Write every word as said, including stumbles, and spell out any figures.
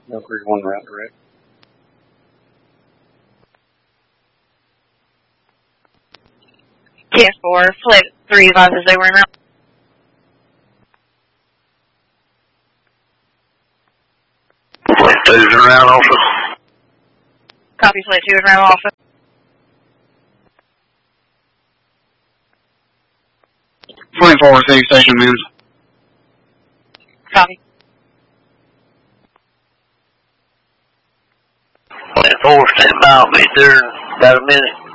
Valkyrie one route direct. T S four, flight three advises they were in route. Flight two's in route also. Copy, flight two in route also. Flight four, save station mans. Copy. Flight four, stand by, I'll be there in about a minute.